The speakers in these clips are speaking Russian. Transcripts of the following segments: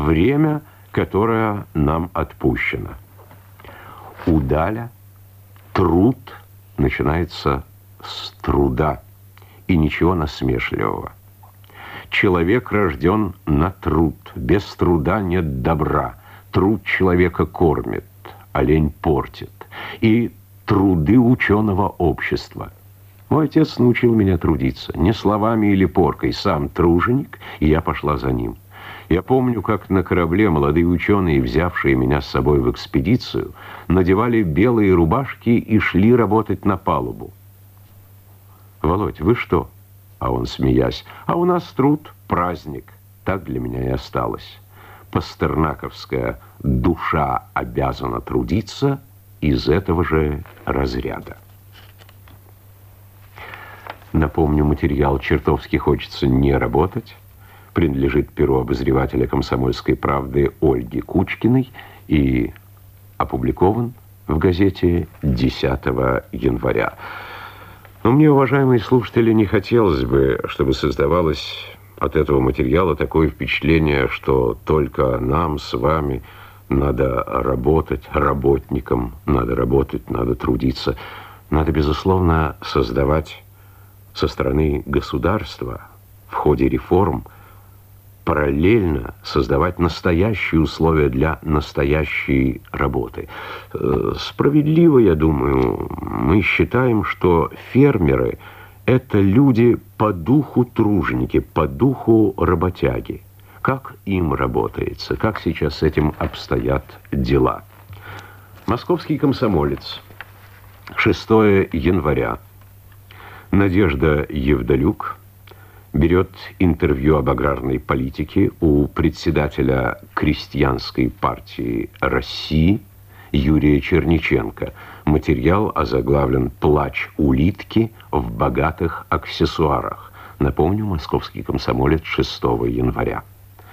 время, которое нам отпущено. У Даля труд начинается с труда, и ничего насмешливого. Человек рожден на труд, без труда нет добра. Труд человека кормит, а лень портит. И труды ученого общества. Мой отец научил меня трудиться, не словами или поркой, сам труженик, и я пошла за ним. Я помню, как на корабле молодые ученые, взявшие меня с собой в экспедицию, надевали белые рубашки и шли работать на палубу. «Володь, вы что?» А он, смеясь: «А у нас труд, праздник». Так для меня и осталось. Пастернаковская «душа обязана трудиться» из этого же разряда. Напомню, материал «Чертовски хочется не работать» принадлежит перу обозревателя «Комсомольской правды» Ольги Кучкиной и опубликован в газете 10 января. Но мне, уважаемые слушатели, не хотелось бы, чтобы создавалось от этого материала такое впечатление, что только нам с вами надо работать, работникам надо работать, надо трудиться. Надо, безусловно, создавать со стороны государства в ходе реформ, параллельно создавать настоящие условия для настоящей работы. Справедливо, я думаю, мы считаем, что фермеры – это люди по духу труженики, по духу работяги. Как им работается, как сейчас с этим обстоят дела. Московский комсомолец, 6 января. Надежда Евдалюк берет интервью об аграрной политике у председателя Крестьянской партии России Юрия Черниченко. Материал озаглавлен «Плач улитки в богатых аксессуарах». Напомню, Московский комсомолец, 6 января.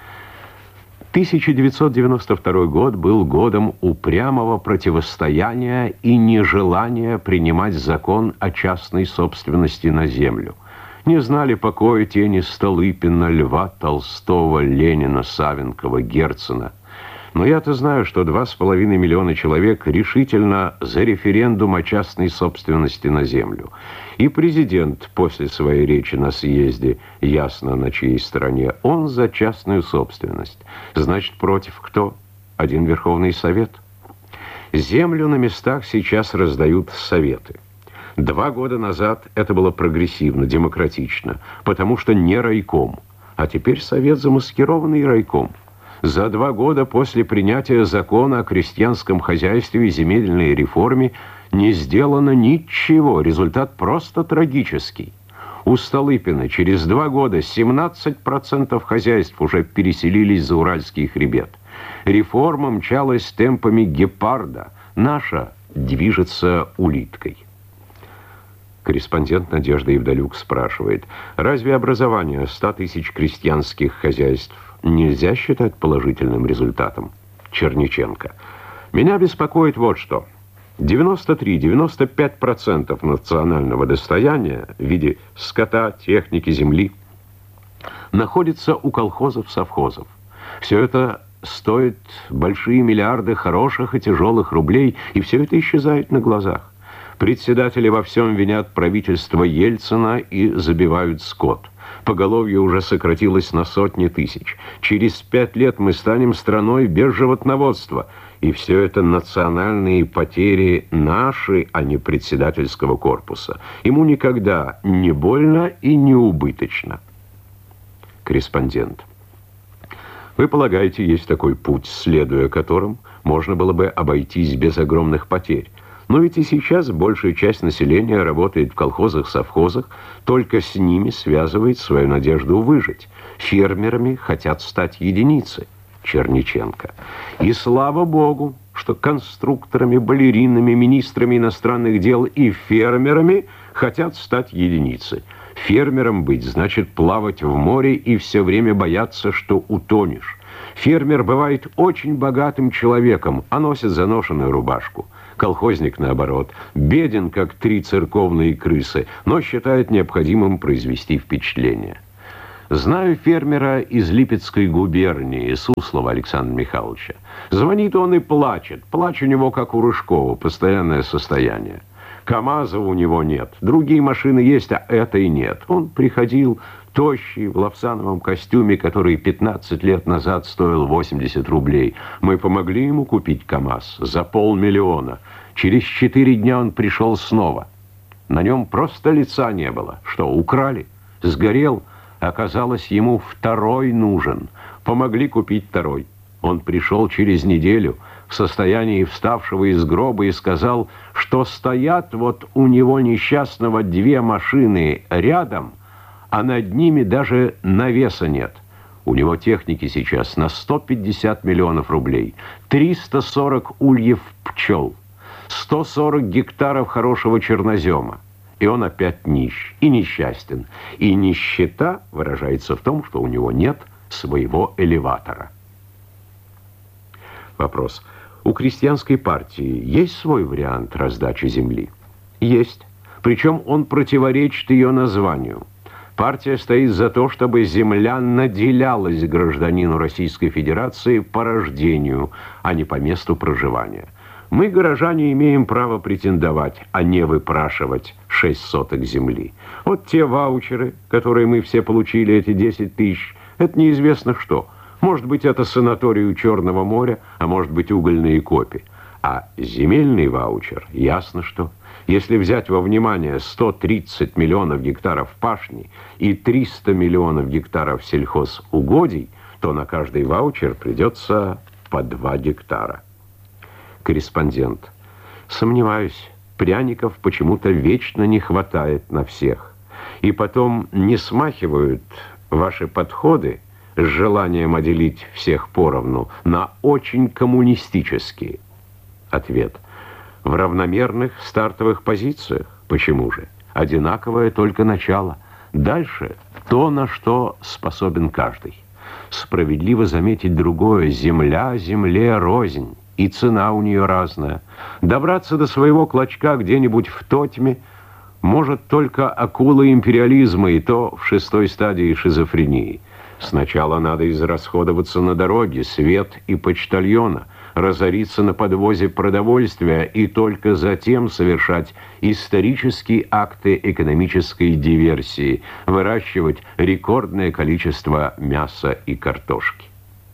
1992 год был годом упрямого противостояния и нежелания принимать закон о частной собственности на землю. Не знали покоя тени Столыпина, Льва Толстого, Ленина, Савенкова, Герцена. Но я-то знаю, что 2,5 миллиона человек решительно за референдум о частной собственности на землю. И президент после своей речи на съезде ясно на чьей стороне. Он за частную собственность. Значит, против кто? Один Верховный Совет. Землю на местах сейчас раздают советы. 2 года назад это было прогрессивно, демократично, потому что не райком. А теперь совет замаскированный райком. За 2 года после принятия закона о крестьянском хозяйстве и земельной реформе не сделано ничего. Результат просто трагический. У Столыпина через 2 года 17% хозяйств уже переселились за Уральский хребет. Реформа мчалась темпами гепарда. Наша движется улиткой. Корреспондент Надежда Евдалюк спрашивает: разве образование 100 тысяч крестьянских хозяйств нельзя считать положительным результатом? Черниченко: меня беспокоит вот что. 93-95% национального достояния в виде скота, техники, земли находится у колхозов-совхозов. Все это стоит большие миллиарды хороших и тяжелых рублей, и все это исчезает на глазах. Председатели во всем винят правительство Ельцина и забивают скот. Поголовье уже сократилось на сотни тысяч. Через 5 лет мы станем страной без животноводства. И все это национальные потери наши, а не председательского корпуса. Ему никогда не больно и не убыточно. Корреспондент: вы полагаете, есть такой путь, следуя которым можно было бы обойтись без огромных потерь? Но ведь и сейчас большая часть населения работает в колхозах-совхозах, только с ними связывает свою надежду выжить. Фермерами хотят стать единицы. Черниченко: и слава богу, что конструкторами, балеринами, министрами иностранных дел и фермерами хотят стать единицы. Фермером быть значит плавать в море и все время бояться, что утонешь. Фермер бывает очень богатым человеком, а носит заношенную рубашку. Колхозник, наоборот, беден, как 3 церковные крысы, но считает необходимым произвести впечатление. Знаю фермера из Липецкой губернии, Суслова Александра Михайловича. Звонит он и плачет. Плач у него, как у Рыжкова, постоянное состояние. КамАЗа у него нет. Другие машины есть, а этой нет. Он приходил тощий, в лавсановом костюме, который 15 лет назад стоил 80 рублей. Мы помогли ему купить КамАЗ за 500 000. Через 4 дня он пришел снова. На нем просто лица не было. Что, украли? Сгорел? Оказалось, ему второй нужен. Помогли купить второй. Он пришел через неделю в состоянии вставшего из гроба и сказал, что стоят вот у него несчастного 2 машины рядом, а над ними даже навеса нет. У него техники сейчас на 150 миллионов рублей, 340 ульев пчел, 140 гектаров хорошего чернозема. И он опять нищ и несчастен. И нищета выражается в том, что у него нет своего элеватора. Вопрос. У крестьянской партии есть свой вариант раздачи земли? Есть. Причем он противоречит ее названию. Партия стоит за то, чтобы земля наделялась гражданину Российской Федерации по рождению, а не по месту проживания. Мы, горожане, имеем право претендовать, а не выпрашивать 6 соток земли. Вот те ваучеры, которые мы все получили, эти 10 тысяч, это неизвестно что. Может быть, это санаторий у Черного моря, а может быть, угольные копи. А земельный ваучер, ясно что. Если взять во внимание 130 миллионов гектаров пашни и 300 миллионов гектаров сельхозугодий, то на каждый ваучер придется по 2 гектара. Корреспондент. Сомневаюсь, пряников почему-то вечно не хватает на всех. И потом не смахивают ваши подходы с желанием отделить всех поровну на очень коммунистические. Ответ. В равномерных стартовых позициях. Почему же? Одинаковое только начало. Дальше то, на что способен каждый. Справедливо заметить другое. Земля земле рознь. И цена у нее разная. Добраться до своего клочка где-нибудь в Тотьме может только акула империализма, и то в 6-й стадии шизофрении. Сначала надо израсходоваться на дороге, свет и почтальона, разориться на подвозе продовольствия и только затем совершать исторические акты экономической диверсии, выращивать рекордное количество мяса и картошки.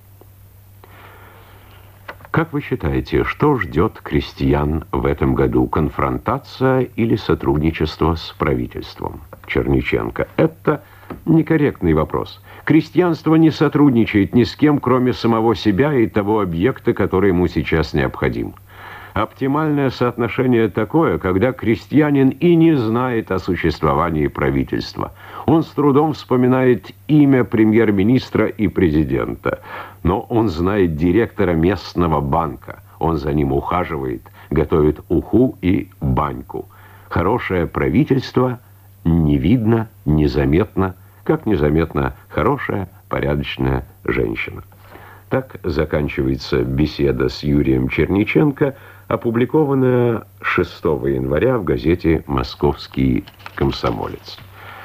Как вы считаете, что ждет крестьян в этом году? Конфронтация или сотрудничество с правительством? Черниченко. Это некорректный вопрос. Крестьянство не сотрудничает ни с кем, кроме самого себя и того объекта, который ему сейчас необходим. Оптимальное соотношение такое, когда крестьянин и не знает о существовании правительства. Он с трудом вспоминает имя премьер-министра и президента. Но он знает директора местного банка. Он за ним ухаживает, готовит уху и баньку. Хорошее правительство не видно, незаметно, как незаметно хорошая, порядочная женщина. Так заканчивается беседа с Юрием Черниченко, опубликованная 6 января в газете «Московский комсомолец».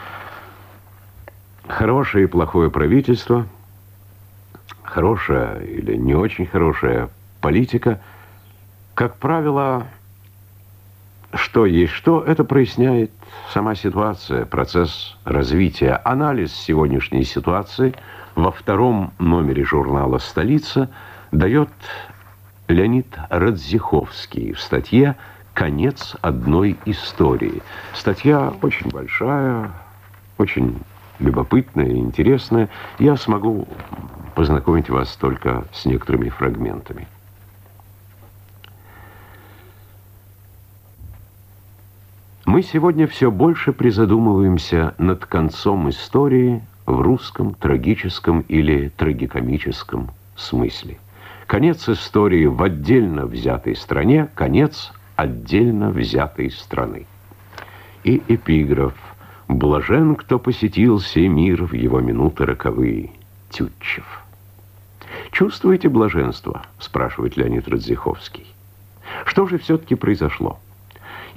Хорошее и плохое правительство, хорошая или не очень хорошая политика, как правило, что есть что, это проясняет сама ситуация, процесс развития. Анализ сегодняшней ситуации во 2-м номере журнала «Столица» дает Леонид Радзиховский в статье «Конец одной истории». Статья очень большая, очень любопытная и интересная. Я смогу познакомить вас только с некоторыми фрагментами. Мы сегодня все больше призадумываемся над концом истории в русском трагическом или трагикомическом смысле. Конец истории в отдельно взятой стране, конец отдельно взятой страны. И эпиграф: «Блажен, кто посетил сей мир в его минуты роковые». Тютчев. «Чувствуете блаженство?» – спрашивает Леонид Радзиховский. Что же все-таки произошло?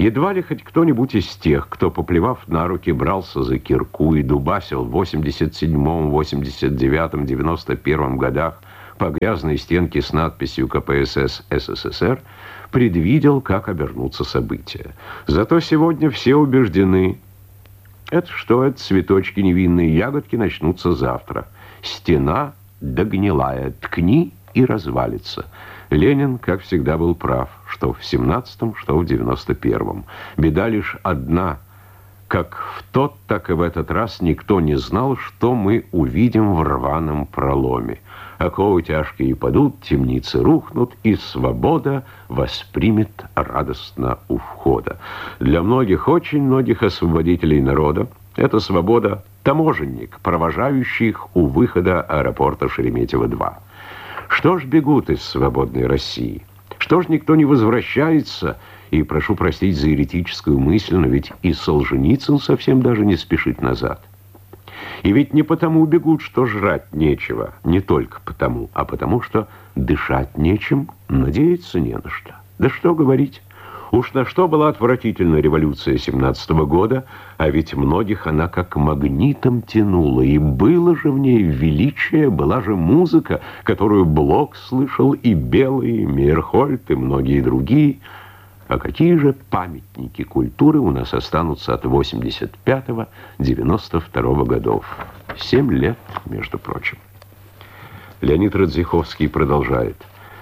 Едва ли хоть кто-нибудь из тех, кто, поплевав на руки, брался за кирку и дубасил в 87-м, 89-м, 91-м годах по грязной стенке с надписью «КПСС СССР», предвидел, как обернутся события. Зато сегодня все убеждены, это цветочки невинные, ягодки начнутся завтра. Стена догнилая, ткни и развалится. Ленин, как всегда, был прав, что в 17-м, что в 91-м. Беда лишь одна. Как в тот, так и в этот раз никто не знал, что мы увидим в рваном проломе. Оковы тяжкие падут, темницы рухнут, и свобода воспримет радостно у входа. Для многих, очень многих освободителей народа, эта свобода — таможенник, провожающий их у выхода аэропорта Шереметьево-2. Что ж бегут из свободной России? Что ж никто не возвращается? И прошу простить за еретическую мысль, но ведь и Солженицын совсем даже не спешит назад. И ведь не потому бегут, что жрать нечего, не только потому, а потому что дышать нечем, надеяться не на что. Да что говорить. Уж на что была отвратительна революция 17-го года, а ведь многих она как магнитом тянула, и было же в ней величие, была же музыка, которую Блок слышал, и Белый, и Мейерхольд, и многие другие. А какие же памятники культуры у нас останутся от 85-го, 92-го годов? 7 лет, между прочим. Леонид Радзиховский продолжает.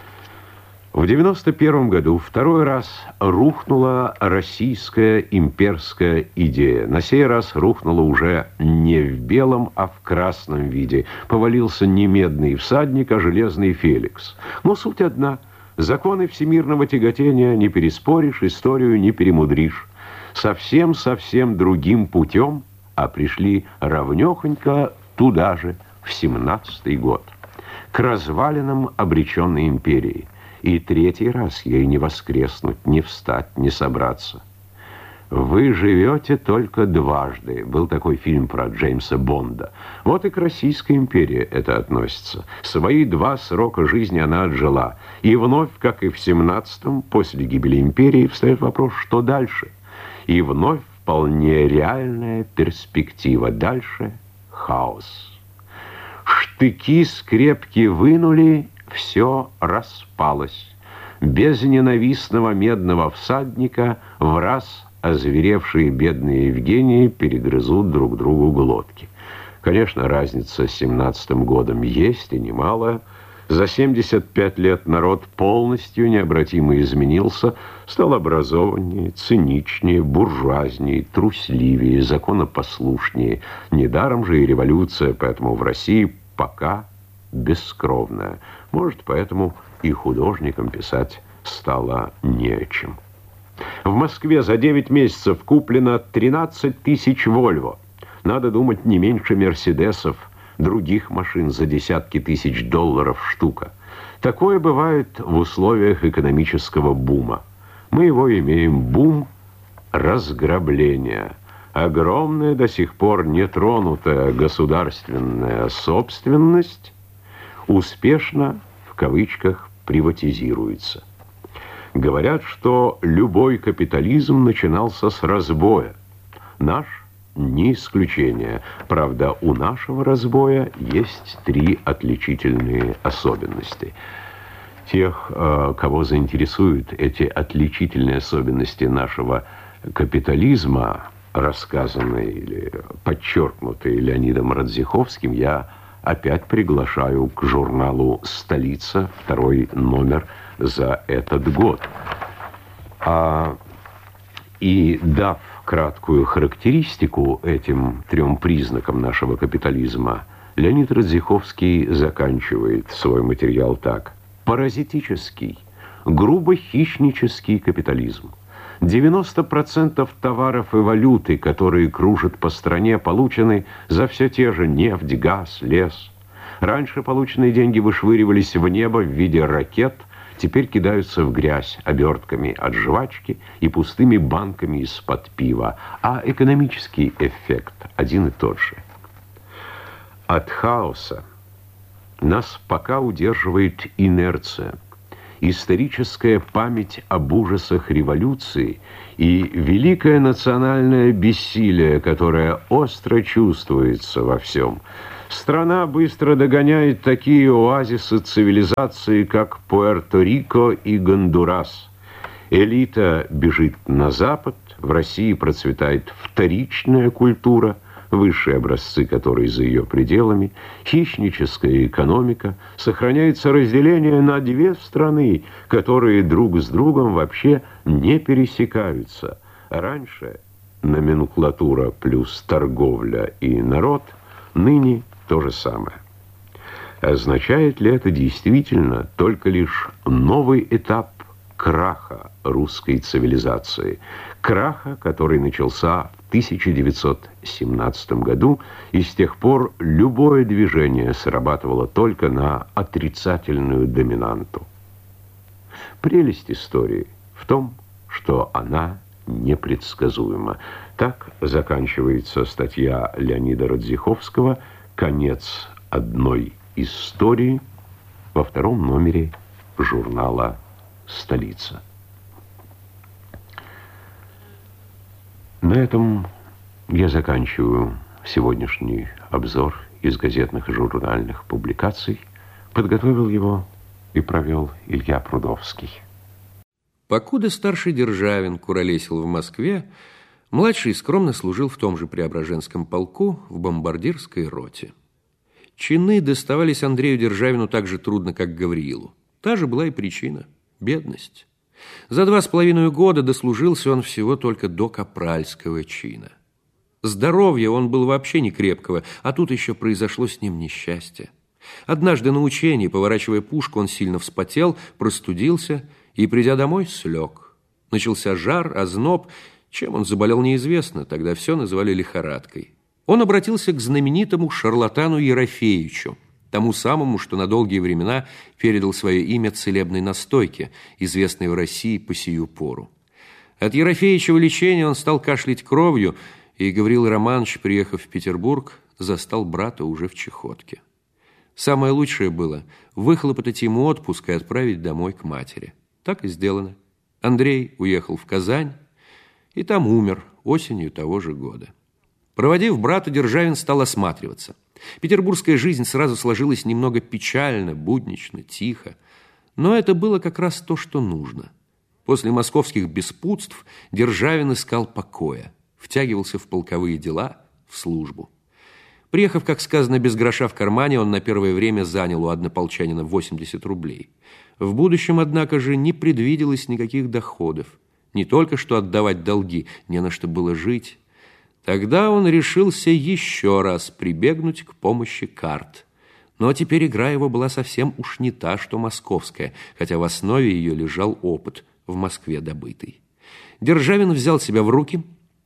В 91 году второй раз рухнула российская имперская идея. На сей раз рухнула уже не в белом, а в красном виде. Повалился не медный всадник, а железный Феликс. Но суть одна. Законы всемирного тяготения не переспоришь, историю не перемудришь. Совсем другим путем, а пришли равнёхонько туда же, в 17-й год. К развалинам обреченной империи. И третий раз ей не воскреснуть, не встать, не собраться. «Вы живете только дважды». Был такой фильм про Джеймса Бонда. Вот и к Российской империи это относится. Свои 2 срока жизни она отжила. И вновь, как и в 17-м, после гибели империи, встает вопрос, что дальше? И вновь вполне реальная перспектива. Дальше хаос. Штыки скрепки вынули, все распалось. Без ненавистного медного всадника в раз озверевшие бедные Евгении перегрызут друг другу глотки. Конечно, разница с 17-м годом есть и немалая. За 75 лет народ полностью необратимо изменился, стал образованнее, циничнее, буржуазнее, трусливее, законопослушнее. Недаром же и революция, поэтому в России пока бескровная. Может, поэтому и художникам писать стало не о чем. В Москве за 9 месяцев куплено 13 тысяч «Вольво». Надо думать, не меньше «Мерседесов», других машин за десятки тысяч долларов штука. Такое бывает в условиях экономического бума. Мы его имеем. Бум разграбления. Огромная до сих пор нетронутая государственная собственность успешно, в кавычках, приватизируется. Говорят, что любой капитализм начинался с разбоя. Наш не исключение. Правда, у нашего разбоя есть 3 отличительные особенности. Тех, кого заинтересуют эти отличительные особенности нашего капитализма, рассказанные или подчеркнутые Леонидом Радзиховским, я опять приглашаю к журналу «Столица», 2-й номер за этот год. И дав краткую характеристику этим 3 признакам нашего капитализма, Леонид Радзиховский заканчивает свой материал так. Паразитический, грубо-хищнический капитализм. 90% товаров и валюты, которые кружат по стране, получены за все те же нефть, газ, лес. Раньше полученные деньги вышвыривались в небо в виде ракет, теперь кидаются в грязь обертками от жвачки и пустыми банками из-под пива. А экономический эффект один и тот же. От хаоса нас пока удерживает инерция. историческая память об ужасах революции и великое национальное бессилие, которое остро чувствуется во всем. Страна быстро догоняет такие оазисы цивилизации, как Пуэрто-Рико и Гондурас. Элита бежит на запад, в России процветает вторичная культура, высшие образцы которой за ее пределами, хищническая экономика, сохраняется разделение на две страны, которые друг с другом вообще не пересекаются. Раньше номенклатура плюс торговля и народ, ныне то же самое. Означает ли это действительно только лишь новый этап краха русской цивилизации? Краха, который начался в 1917 году, и с тех пор любое движение срабатывало только на отрицательную доминанту. Прелесть истории в том, что она непредсказуема. Так заканчивается статья Леонида Радзиховского «Конец одной истории» во втором номере журнала «Столица». На этом я заканчиваю сегодняшний обзор из газетных и журнальных публикаций. Подготовил его и провел Илья Прудовский. Покуда старший Державин куролесил в Москве, младший скромно служил в том же Преображенском полку в бомбардирской роте. Чины доставались Андрею Державину так же трудно, как Гавриилу. Та же была и причина – бедность. За 2,5 года дослужился он всего только до капральского чина. Здоровья он был вообще не крепкого, а тут еще произошло с ним несчастье. Однажды на учении, поворачивая пушку, он сильно вспотел, простудился и, придя домой, слег. Начался жар, озноб. Чем он заболел, неизвестно, тогда все называли лихорадкой. Он обратился к знаменитому шарлатану Ерофеичу, тому самому, что на долгие времена передал свое имя целебной настойке, известной в России по сию пору. От Ерофеичева лечения он стал кашлять кровью, и Гавриил Романович, приехав в Петербург, застал брата уже в чахотке. Самое лучшее было выхлопотать ему отпуск и отправить домой к матери. Так и сделано. Андрей уехал в Казань и там умер осенью того же года. Проводив брата, Державин стал осматриваться. Петербургская жизнь сразу сложилась немного печально, буднично, тихо. Но это было как раз то, что нужно. После московских беспутств Державин искал покоя, втягивался в полковые дела, в службу. Приехав, как сказано, без гроша в кармане, он на первое время занял у однополчанина 80 рублей. В будущем, однако же, не предвиделось никаких доходов. Не только что отдавать долги, не на что было жить. Тогда он решился еще раз прибегнуть к помощи карт. Но теперь игра его была совсем уж не та, что московская, хотя в основе ее лежал опыт, в Москве добытый. Державин взял себя в руки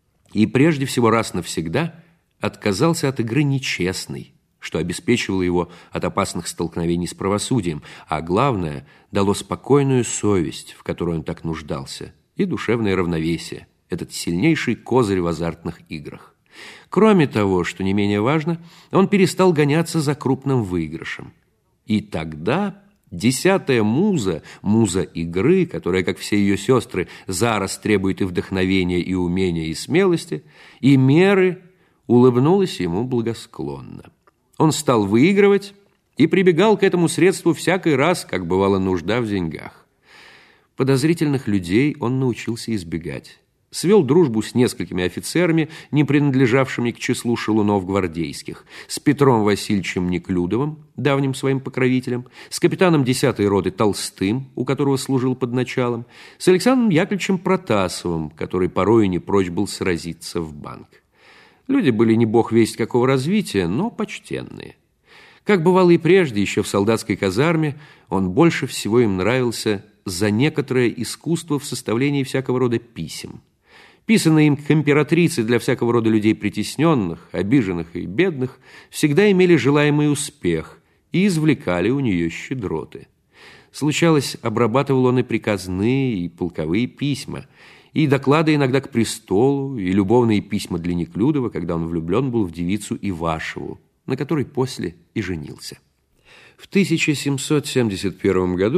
и прежде всего раз навсегда отказался от игры нечестной, что обеспечивало его от опасных столкновений с правосудием, а главное, дало спокойную совесть, в которой он так нуждался, и душевное равновесие, этот сильнейший козырь в азартных играх. Кроме того, что не менее важно, он перестал гоняться за крупным выигрышем. И тогда 10-я муза, муза игры, которая, как все ее сестры, зараз требует и вдохновения, и умения, и смелости, и меры, улыбнулась ему благосклонно. Он стал выигрывать и прибегал к этому средству всякий раз, как бывала нужда в деньгах. Подозрительных людей он научился избегать. Свел дружбу с несколькими офицерами, не принадлежавшими к числу шалунов гвардейских, с Петром Васильевичем Неклюдовым, давним своим покровителем, с капитаном 10-й роты Толстым, у которого служил под началом, с Александром Яковлевичем Протасовым, который порою не прочь был сразиться в банк. Люди были не бог весть какого развития, но почтенные. Как бывало и прежде, еще в солдатской казарме, он больше всего им нравился за некоторое искусство в составлении всякого рода писем. Писанные им к императрице для всякого рода людей притесненных, обиженных и бедных всегда имели желаемый успех и извлекали у нее щедроты. Случалось, обрабатывал он и приказные, и полковые письма, и доклады иногда к престолу, и любовные письма для Неклюдова, когда он влюблен был в девицу Ивашеву, на которой после и женился. В 1771 году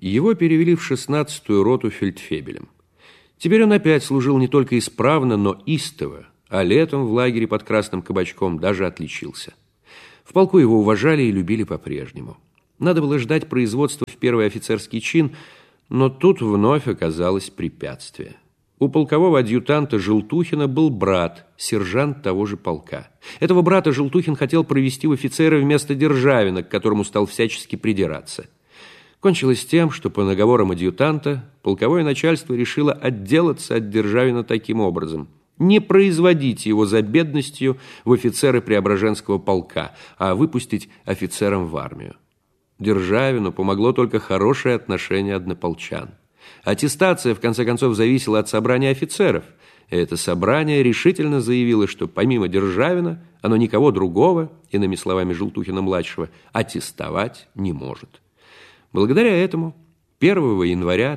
его перевели в 16-ю роту фельдфебелем. Теперь он опять служил не только исправно, но истово, а летом в лагере под Красным Кабачком даже отличился. В полку его уважали и любили по-прежнему. Надо было ждать производства в первый офицерский чин, но тут вновь оказалось препятствие. У полкового адъютанта Желтухина был брат, сержант того же полка. Этого брата Желтухин хотел провести в офицеры вместо Державина, к которому стал всячески придираться. Кончилось тем, что по наговорам адъютанта полковое начальство решило отделаться от Державина таким образом: не производить его за бедностью в офицеры Преображенского полка, а выпустить офицером в армию. Державину помогло только хорошее отношение однополчан. Аттестация, в конце концов, зависела от собрания офицеров. И это собрание решительно заявило, что помимо Державина оно никого другого, иными словами Желтухина-младшего, аттестовать не может. Благодаря этому 1 января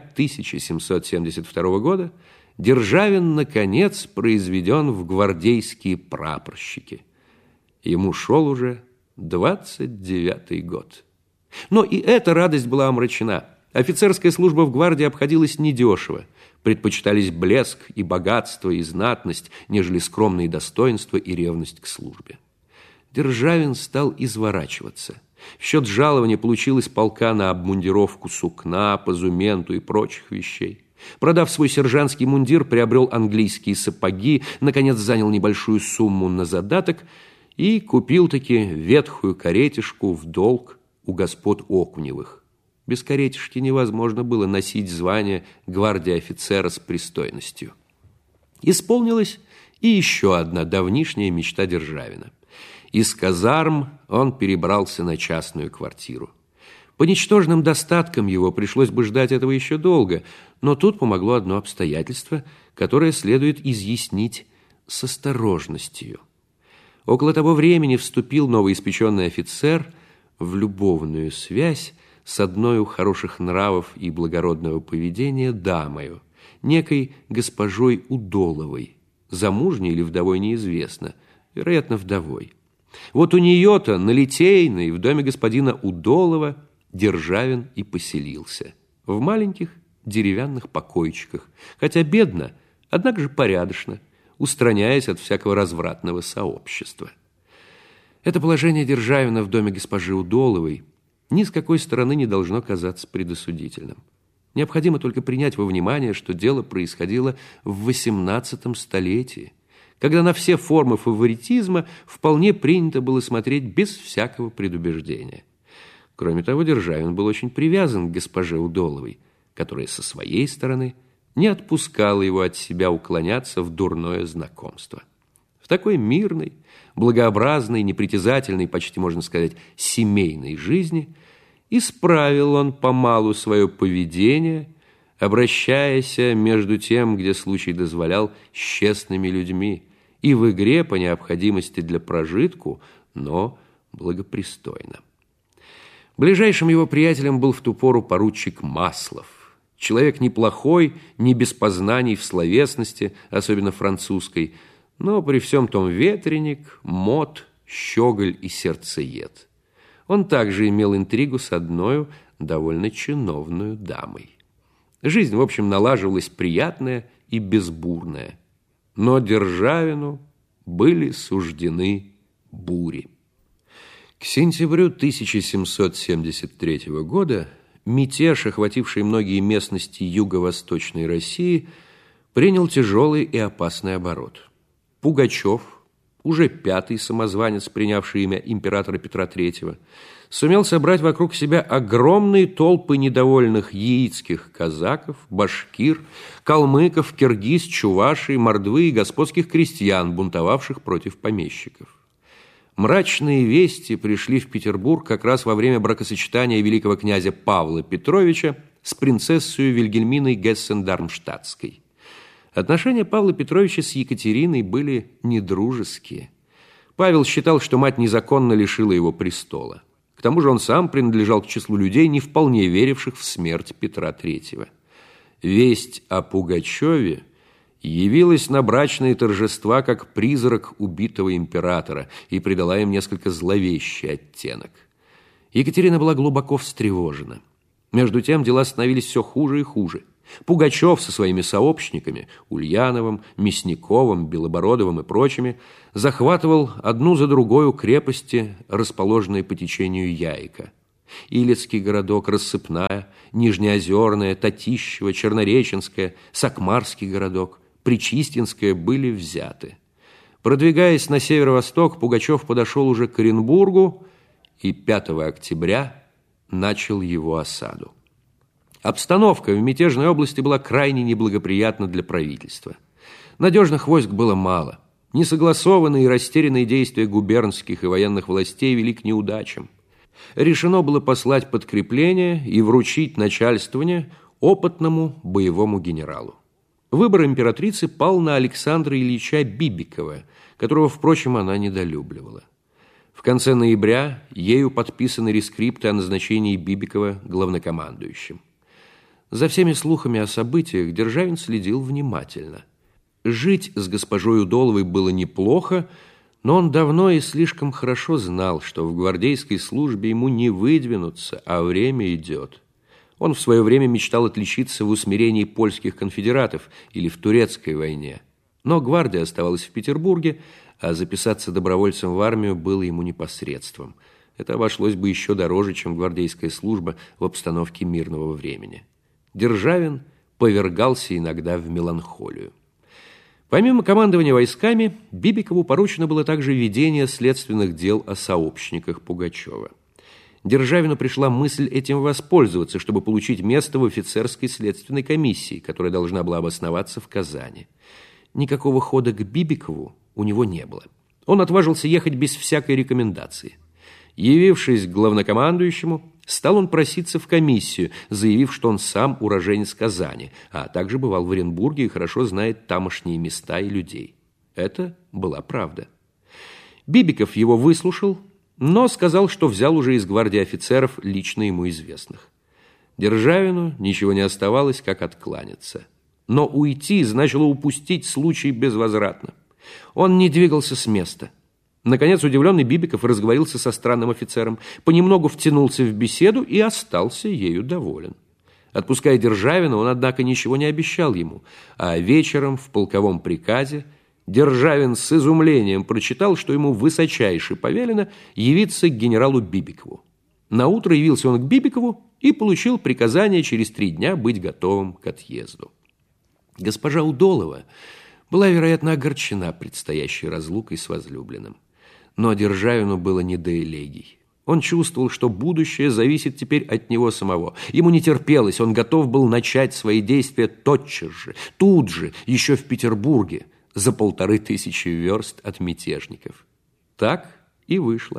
1772 года Державин, наконец, произведен в гвардейские прапорщики. Ему шел уже 29-й год. Но и эта радость была омрачена. Офицерская служба в гвардии обходилась недешево. Предпочитались блеск и богатство, и знатность, нежели скромные достоинства и ревность к службе. Державин стал изворачиваться. В счет жалования получил из полка на обмундировку сукна, позументу и прочих вещей. Продав свой сержантский мундир, приобрел английские сапоги, наконец занял небольшую сумму на задаток и купил-таки ветхую каретишку в долг у господ Окуневых. Без каретишки невозможно было носить звание гвардии офицера с пристойностью. Исполнилась и еще одна давнишняя мечта Державина. Из казарм он перебрался на частную квартиру. По ничтожным достаткам его пришлось бы ждать этого еще долго, но тут помогло одно обстоятельство, которое следует изъяснить с осторожностью. Около того времени вступил новоиспеченный офицер в любовную связь с одною хороших нравов и благородного поведения дамою, некой госпожой Удоловой, замужней или вдовой неизвестно, вероятно, вдовой. Вот у нее-то, на Литейной, в доме господина Удолова, Державин и поселился, в маленьких деревянных покойчиках, хотя бедно, однако же порядочно, устраняясь от всякого развратного сообщества. Это положение Державина в доме госпожи Удоловой ни с какой стороны не должно казаться предосудительным. Необходимо только принять во внимание, что дело происходило в XVIII столетии, когда на все формы фаворитизма вполне принято было смотреть без всякого предубеждения. Кроме того, Державин был очень привязан к госпоже Удоловой, которая со своей стороны не отпускала его от себя уклоняться в дурное знакомство. В такой мирной, благообразной, непритязательной, почти можно сказать, семейной жизни исправил он помалу свое поведение, обращаясь между тем, где случай дозволял, с честными людьми, и в игре по необходимости для прожитку, но благопристойно. Ближайшим его приятелем был в ту пору поручик Маслов. Человек неплохой, не без познаний в словесности, особенно французской, но при всем том ветреник, мот, щеголь и сердцеед. Он также имел интригу с одной довольно чиновную дамой. Жизнь, в общем, налаживалась приятная и безбурная. Но Державину были суждены бури. К сентябрю 1773 года мятеж, охвативший многие местности юго-восточной России, принял тяжелый и опасный оборот. Пугачев, уже пятый самозванец, принявший имя императора Петра III, сумел собрать вокруг себя огромные толпы недовольных яицких казаков, башкир, калмыков, киргиз, чувашей, мордвы и господских крестьян, бунтовавших против помещиков. Мрачные вести пришли в Петербург как раз во время бракосочетания великого князя Павла Петровича с принцессой Вильгельминой Гессен-Дармштадтской. Отношения Павла Петровича с Екатериной были недружеские. Павел считал, что мать незаконно лишила его престола. К тому же он сам принадлежал к числу людей, не вполне веривших в смерть Петра III. Весть о Пугачеве явилась на брачные торжества как призрак убитого императора и придала им несколько зловещий оттенок. Екатерина была глубоко встревожена. Между тем дела становились все хуже и хуже. Пугачев со своими сообщниками, Ульяновым, Мясниковым, Белобородовым и прочими, захватывал одну за другой крепости, расположенные по течению Яйка. Илецкий городок, Рассыпная, Нижнеозерная, Татищево, Чернореченская, Сакмарский городок, Причистинская были взяты. Продвигаясь на северо-восток, Пугачев подошел уже к Оренбургу и 5 октября начал его осаду. Обстановка в мятежной области была крайне неблагоприятна для правительства. Надежных войск было мало. Несогласованные и растерянные действия губернских и военных властей вели к неудачам. Решено было послать подкрепление и вручить начальствование опытному боевому генералу. Выбор императрицы пал на Александра Ильича Бибикова, которого, впрочем, она недолюбливала. В конце ноября ею подписаны рескрипты о назначении Бибикова главнокомандующим. За всеми слухами о событиях Державин следил внимательно. Жить с госпожой Удоловой было неплохо, но он давно и слишком хорошо знал, что в гвардейской службе ему не выдвинуться, а время идет. Он в свое время мечтал отличиться в усмирении польских конфедератов или в турецкой войне. Но гвардия оставалась в Петербурге, а записаться добровольцем в армию было ему непосредством. Это обошлось бы еще дороже, чем гвардейская служба в обстановке мирного времени. Державин повергался иногда в меланхолию. Помимо командования войсками, Бибикову поручено было также ведение следственных дел о сообщниках Пугачева. Державину пришла мысль этим воспользоваться, чтобы получить место в офицерской следственной комиссии, которая должна была обосноваться в Казани. Никакого хода к Бибикову у него не было. Он отважился ехать без всякой рекомендации. Явившись к главнокомандующему, стал он проситься в комиссию, заявив, что он сам уроженец Казани, а также бывал в Оренбурге и хорошо знает тамошние места и людей. Это была правда. Бибиков его выслушал, но сказал, что взял уже из гвардии офицеров лично ему известных. Державину ничего не оставалось, как откланяться. Но уйти значило упустить случай безвозвратно. Он не двигался с места. Наконец, удивленный Бибиков разговорился со странным офицером, понемногу втянулся в беседу и остался ею доволен. Отпуская Державина, он, однако, ничего не обещал ему, а вечером в полковом приказе Державин с изумлением прочитал, что ему высочайше повелено явиться к генералу Бибикову. Наутро явился он к Бибикову и получил приказание через 3 дня быть готовым к отъезду. Госпожа Удолова была, вероятно, огорчена предстоящей разлукой с возлюбленным. Но Державину было не до элегий. Он чувствовал, что будущее зависит теперь от него самого. Ему не терпелось, он готов был начать свои действия тотчас же, тут же, еще в Петербурге, за 1500 верст от мятежников. Так и вышло.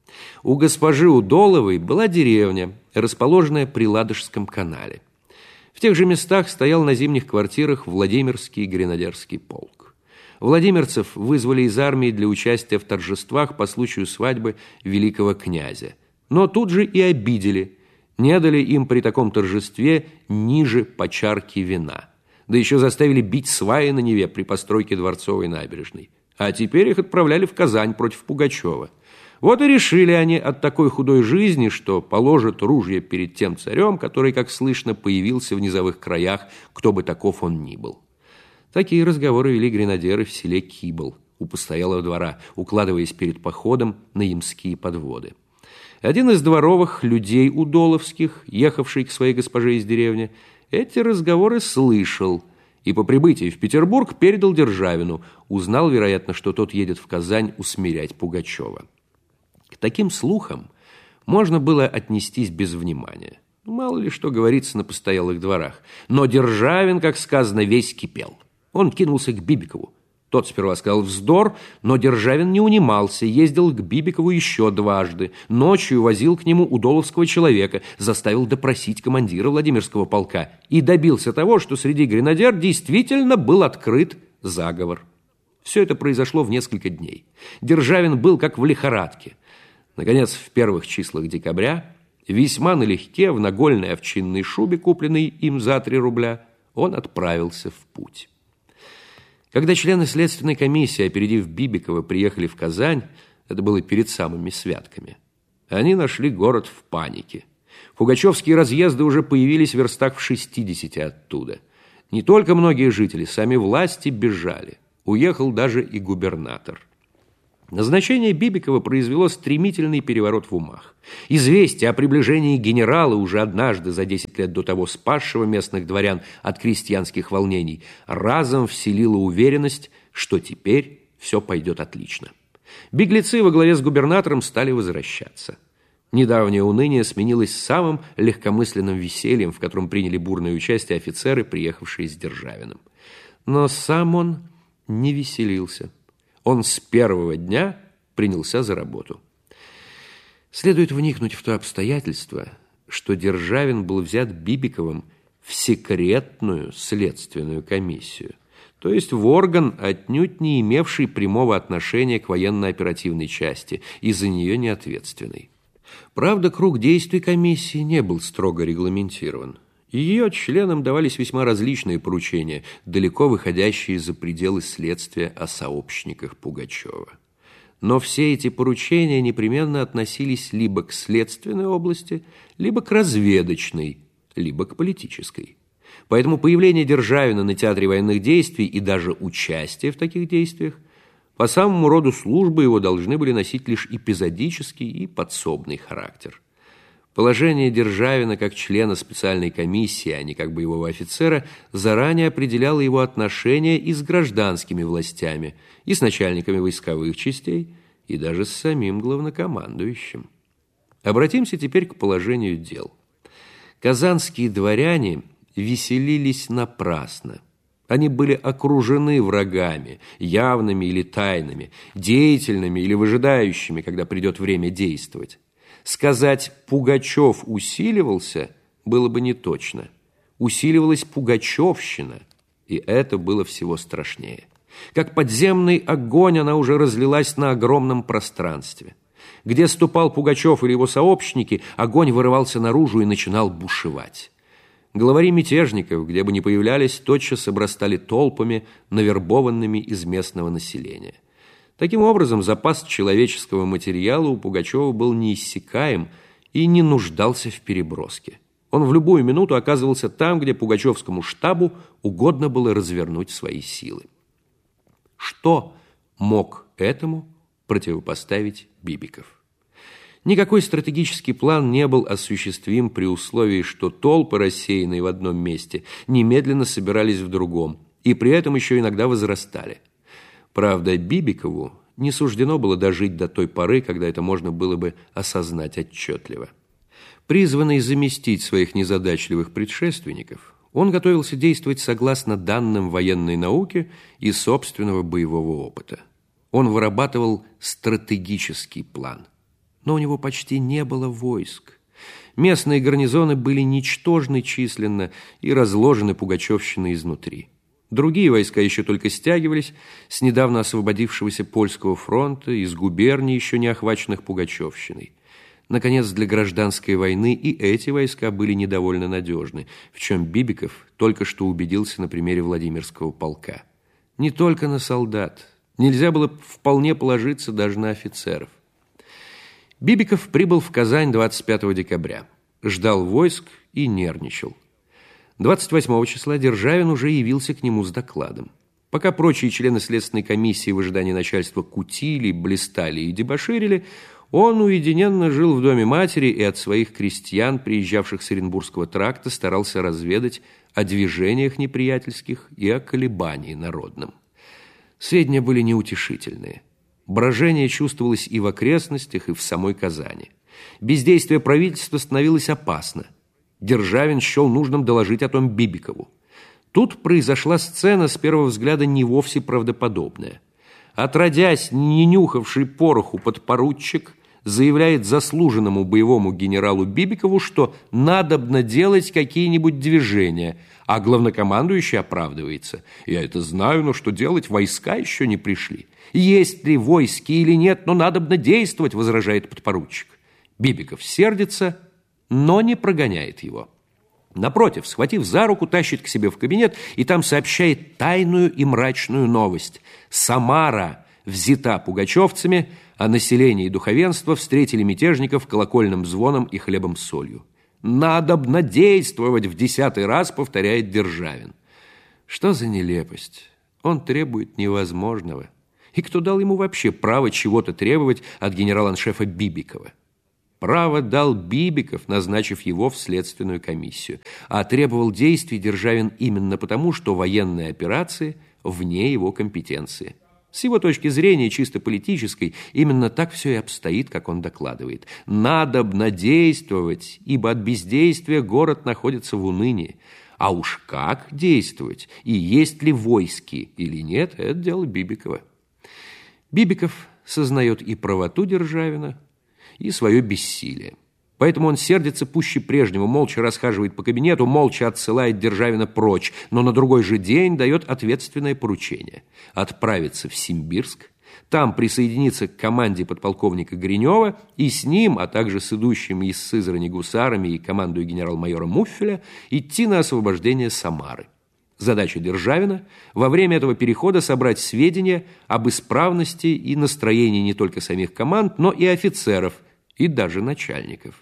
У госпожи Удоловой была деревня, расположенная при Ладожском канале. В тех же местах стоял на зимних квартирах Владимирский гренадерский полк. Владимирцев вызвали из армии для участия в торжествах по случаю свадьбы великого князя. Но тут же и обидели, не дали им при таком торжестве ниже по чарке вина. Да еще заставили бить сваи на Неве при постройке Дворцовой набережной. А теперь их отправляли в Казань против Пугачева. Вот и решили они от такой худой жизни, что положат ружья перед тем царем, который, как слышно, появился в низовых краях, кто бы таков он ни был. Такие разговоры вели гренадеры в селе Кибл у постоялого двора, укладываясь перед походом на ямские подводы. Один из дворовых людей удоловских, ехавший к своей госпоже из деревни, эти разговоры слышал и по прибытии в Петербург передал Державину, узнал, вероятно, что тот едет в Казань усмирять Пугачева. К таким слухам можно было отнестись без внимания. Мало ли что говорится на постоялых дворах. Но Державин, как сказано, весь кипел. Он кинулся к Бибикову. Тот сперва сказал вздор, но Державин не унимался, ездил к Бибикову еще дважды. Ночью возил к нему удоловского человека, заставил допросить командира Владимирского полка и добился того, что среди гренадер действительно был открыт заговор. Все это произошло в несколько дней. Державин был как в лихорадке. Наконец, в первых числах декабря, весьма налегке, в нагольной овчинной шубе, купленной им за 3 рубля, он отправился в путь. Когда члены следственной комиссии, опередив Бибикова, приехали в Казань, это было перед самыми святками, они нашли город в панике. Пугачевские разъезды уже появились в верстах в 60 оттуда. Не только многие жители, сами власти бежали. Уехал даже и губернатор. Назначение Бибикова произвело стремительный переворот в умах. Известие о приближении генерала, уже однажды за 10 лет до того спасшего местных дворян от крестьянских волнений, разом вселило уверенность, что теперь все пойдет отлично. Беглецы во главе с губернатором стали возвращаться. Недавнее уныние сменилось самым легкомысленным весельем, в котором приняли бурное участие офицеры, приехавшие с Державиным. Но сам он не веселился. Он с первого дня принялся за работу. Следует вникнуть в то обстоятельство, что Державин был взят Бибиковым в секретную следственную комиссию, то есть в орган, отнюдь не имевший прямого отношения к военно-оперативной части и за нее не ответственный. Правда, круг действий комиссии не был строго регламентирован. Ее членам давались весьма различные поручения, далеко выходящие за пределы следствия о сообщниках Пугачева. Но все эти поручения непременно относились либо к следственной области, либо к разведочной, либо к политической. Поэтому появление Державина на театре военных действий и даже участие в таких действиях по самому роду службы его должны были носить лишь эпизодический и подсобный характер. Положение Державина как члена специальной комиссии, а не как боевого офицера, заранее определяло его отношения и с гражданскими властями, и с начальниками войсковых частей, и даже с самим главнокомандующим. Обратимся теперь к положению дел. Казанские дворяне веселились напрасно. Они были окружены врагами, явными или тайными, деятельными или выжидающими, когда придет время действовать. Сказать «Пугачев усиливался» было бы неточно. Усиливалась пугачевщина, и это было всего страшнее. Как подземный огонь она уже разлилась на огромном пространстве. Где ступал Пугачев или его сообщники, огонь вырывался наружу и начинал бушевать. Главари мятежников, где бы ни появлялись, тотчас обрастали толпами, навербованными из местного населения. Таким образом, запас человеческого материала у Пугачева был неиссякаем и не нуждался в переброске. Он в любую минуту оказывался там, где пугачевскому штабу угодно было развернуть свои силы. Что мог этому противопоставить Бибиков? Никакой стратегический план не был осуществим при условии, что толпы, рассеянные в одном месте, немедленно собирались в другом, и при этом еще иногда возрастали. Правда, Бибикову не суждено было дожить до той поры, когда это можно было бы осознать отчетливо. Призванный заместить своих незадачливых предшественников, он готовился действовать согласно данным военной науки и собственного боевого опыта. Он вырабатывал стратегический план. Но у него почти не было войск. Местные гарнизоны были ничтожны численно и разложены пугачевщиной изнутри. Другие войска еще только стягивались с недавно освободившегося Польского фронта, из губерний, еще не охваченных пугачевщиной. Наконец, для гражданской войны и эти войска были недовольно надежны, в чем Бибиков только что убедился на примере Владимирского полка. Не только на солдат. Нельзя было вполне положиться даже на офицеров. Бибиков прибыл в Казань 25 декабря, ждал войск и нервничал. 28 числа Державин уже явился к нему с докладом. Пока прочие члены следственной комиссии в ожидании начальства кутили, блистали и дебоширили, он уединенно жил в доме матери и от своих крестьян, приезжавших с Оренбургского тракта, старался разведать о движениях неприятельских и о колебании народном. Сведения были неутешительные. Брожение чувствовалось и в окрестностях, и в самой Казани. Бездействие правительства становилось опасно. Державин счел нужным доложить о том Бибикову. Тут произошла сцена, с первого взгляда, не вовсе правдоподобная. Отродясь, не нюхавший пороху подпоручик заявляет заслуженному боевому генералу Бибикову, что надобно делать какие-нибудь движения, а главнокомандующий оправдывается. «Я это знаю, но что делать? Войска еще не пришли». «Есть ли войски или нет, но надобно действовать», возражает подпоручик. Бибиков сердится, но не прогоняет его. Напротив, схватив за руку, тащит к себе в кабинет и там сообщает тайную и мрачную новость. Самара взята пугачевцами, а население и духовенство встретили мятежников колокольным звоном и хлебом с солью. «Надобно действовать», в 10-й раз повторяет Державин. Что за нелепость? Он требует невозможного. И кто дал ему вообще право чего-то требовать от генерал-аншефа Бибикова? Право дал Бибиков, назначив его в следственную комиссию. А требовал действий Державин именно потому, что военные операции вне его компетенции. С его точки зрения, чисто политической, именно так все и обстоит, как он докладывает. «Надобно действовать, ибо от бездействия город находится в унынии. А уж как действовать, и есть ли войски или нет, это дело Бибикова». Бибиков сознает и правоту Державина, и свое бессилие. Поэтому он сердится пуще прежнего, молча расхаживает по кабинету, молча отсылает Державина прочь, но на другой же день дает ответственное поручение – отправиться в Симбирск, там присоединиться к команде подполковника Гринева и с ним, а также с идущими из Сызрани гусарами и командой генерал-майора Муффеля идти на освобождение Самары. Задача Державина – во время этого перехода собрать сведения об исправности и настроении не только самих команд, но и офицеров, и даже начальников.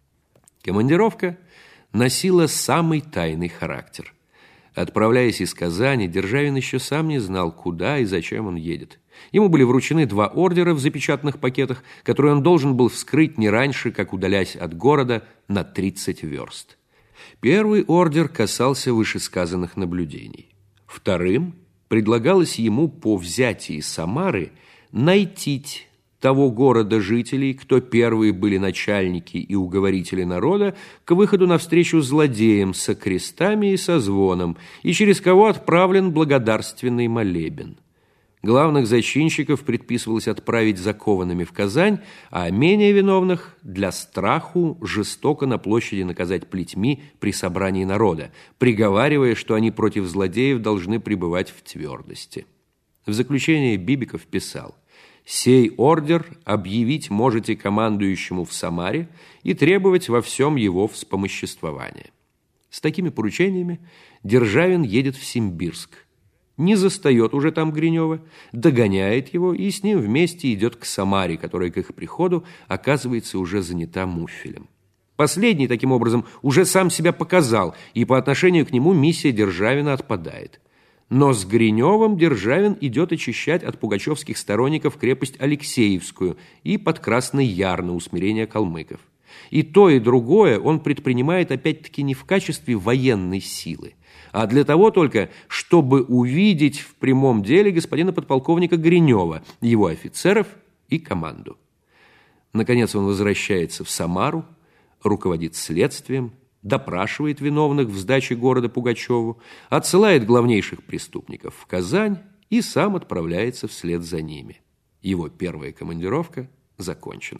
Командировка носила самый тайный характер. Отправляясь из Казани, Державин еще сам не знал, куда и зачем он едет. Ему были вручены 2 ордера в запечатанных пакетах, которые он должен был вскрыть не раньше, как удаляясь от города на 30 верст. Первый ордер касался вышесказанных наблюдений. Вторым предлагалось ему по взятии Самары найти того города жителей, кто первые были начальники и уговорители народа, к выходу навстречу злодеям со крестами и со звоном, и через кого отправлен благодарственный молебен. Главных зачинщиков предписывалось отправить закованными в Казань, а менее виновных для страху жестоко на площади наказать плетьми при собрании народа, приговаривая, что они против злодеев должны пребывать в твердости. В заключение Бибиков писал: «Сей ордер объявить можете командующему в Самаре и требовать во всем его вспомоществования». С такими поручениями Державин едет в Симбирск. Не застает уже там Гринева, догоняет его и с ним вместе идет к Самаре, которая к их приходу оказывается уже занята Муффелем. Последний, таким образом, уже сам себя показал, и по отношению к нему миссия Державина отпадает. Но с Гриневым Державин идет очищать от пугачевских сторонников крепость Алексеевскую и под Красный Яр на усмирение калмыков. И то, и другое он предпринимает опять-таки не в качестве военной силы, а для того только, чтобы увидеть в прямом деле господина подполковника Гринева, его офицеров и команду. Наконец он возвращается в Самару, руководит следствием, допрашивает виновных в сдаче города Пугачеву, отсылает главнейших преступников в Казань и сам отправляется вслед за ними. Его первая командировка закончена.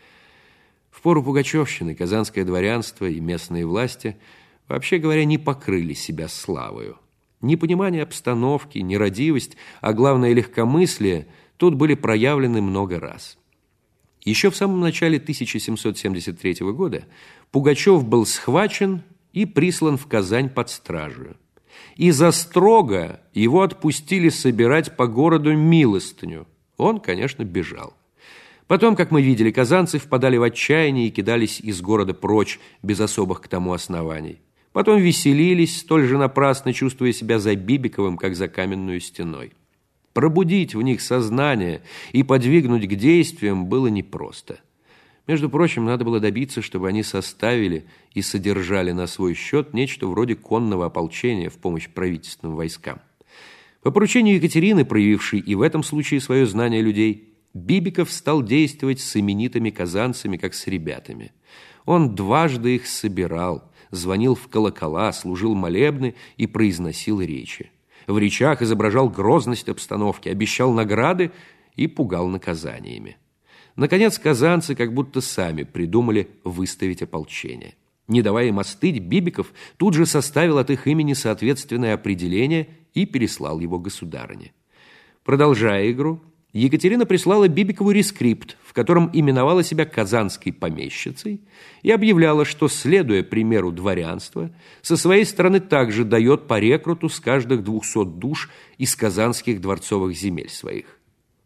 В пору пугачевщины казанское дворянство и местные власти, вообще говоря, не покрыли себя славою. Непонимание обстановки, нерадивость, а главное легкомыслие тут были проявлены много раз. Еще в самом начале 1773 года Пугачев был схвачен и прислан в Казань под стражу. И за строго его отпустили собирать по городу милостыню. Он, конечно, бежал. Потом, как мы видели, казанцы впадали в отчаяние и кидались из города прочь без особых к тому оснований. Потом веселились, столь же напрасно чувствуя себя за Бибиковым, как за каменную стеной. Пробудить в них сознание и подвигнуть к действиям было непросто. Между прочим, надо было добиться, чтобы они составили и содержали на свой счет нечто вроде конного ополчения в помощь правительственным войскам. По поручению Екатерины, проявившей и в этом случае свое знание людей, Бибиков стал действовать с именитыми казанцами, как с ребятами. Он дважды их собирал, звонил в колокола, служил молебны и произносил речи. В речах изображал грозность обстановки, обещал награды и пугал наказаниями. Наконец, казанцы как будто сами придумали выставить ополчение. Не давая им остыть, Бибиков тут же составил от их имени соответственное определение и переслал его государыне. Продолжая игру, Екатерина прислала Бибикову рескрипт, в котором именовала себя казанской помещицей и объявляла, что, следуя примеру дворянства, со своей стороны также дает по рекруту с каждых 200 душ из казанских дворцовых земель своих.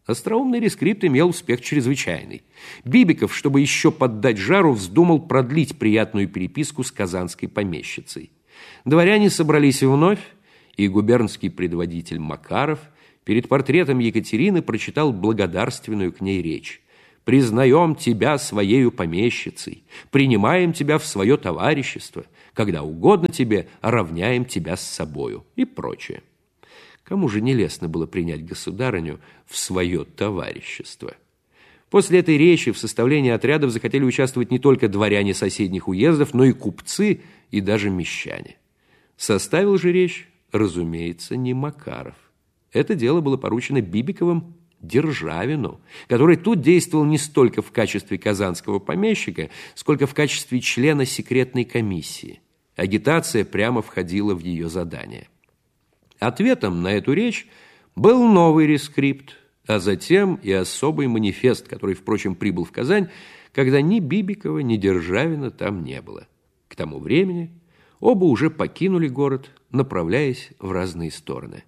Остроумный рескрипт имел успех чрезвычайный. Бибиков, чтобы еще поддать жару, вздумал продлить приятную переписку с казанской помещицей. Дворяне собрались вновь, и губернский предводитель Макаров перед портретом Екатерины прочитал благодарственную к ней речь. «Признаем тебя своею помещицей, принимаем тебя в свое товарищество, когда угодно тебе равняем тебя с собою» и прочее. Кому же нелестно было принять государыню в свое товарищество? После этой речи в составлении отрядов захотели участвовать не только дворяне соседних уездов, но и купцы и даже мещане. Составил же речь, разумеется, не Макаров. Это дело было поручено Бибиковым Державину, который тут действовал не столько в качестве казанского помещика, сколько в качестве члена секретной комиссии. Агитация прямо входила в ее задание. Ответом на эту речь был новый рескрипт, а затем и особый манифест, который, впрочем, прибыл в Казань, когда ни Бибикова, ни Державина там не было. К тому времени оба уже покинули город, направляясь в разные стороны.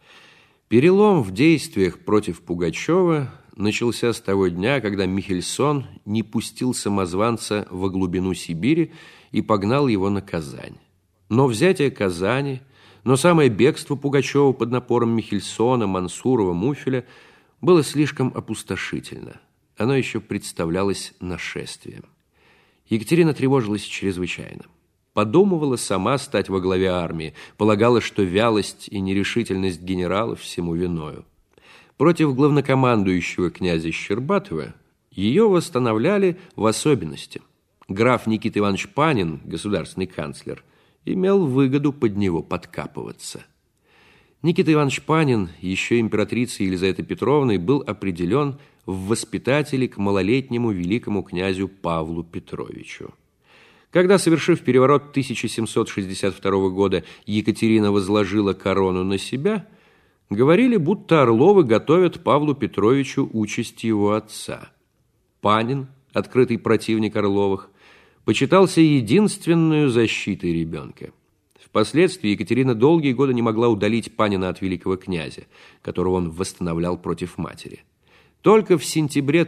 Перелом в действиях против Пугачева начался с того дня, когда Михельсон не пустил самозванца во глубину Сибири и погнал его на Казань. Но взятие Казани, но самое бегство Пугачева под напором Михельсона, Мансурова, Муфеля было слишком опустошительно. Оно еще представлялось нашествием. Екатерина тревожилась чрезвычайно. Подумывала сама стать во главе армии, полагала, что вялость и нерешительность генералов всему виною. Против главнокомандующего князя Щербатова ее восстановляли в особенности. Граф Никита Иванович Панин, государственный канцлер, имел выгоду под него подкапываться. Никита Иванович Панин, еще императрицей Елизаветой Петровной, был определен в воспитатели к малолетнему великому князю Павлу Петровичу. Когда, совершив переворот 1762 года, Екатерина возложила корону на себя, говорили, будто Орловы готовят Павлу Петровичу участь его отца. Панин, открытый противник Орловых, почитался единственной защитой ребенка. Впоследствии Екатерина долгие годы не могла удалить Панина от великого князя, которого он восстановлял против матери. Только в сентябре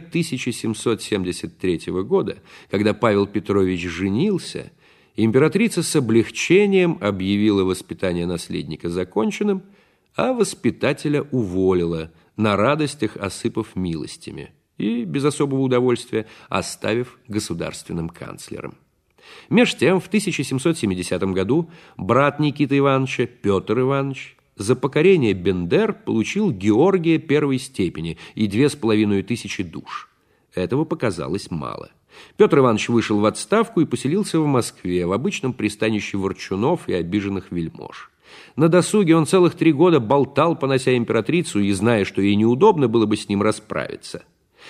1773 года, когда Павел Петрович женился, императрица с облегчением объявила воспитание наследника законченным, а воспитателя уволила, на радостях осыпав милостями и, без особого удовольствия, оставив государственным канцлером. Меж тем, в 1770 году брат Никиты Ивановича, Петр Иванович, за покорение Бендер получил Георгия первой степени и 2500 душ. Этого показалось мало. Петр Иванович вышел в отставку и поселился в Москве, в обычном пристанище ворчунов и обиженных вельмож. На досуге он целых 3 года болтал, понося императрицу, и зная, что ей неудобно было бы с ним расправиться.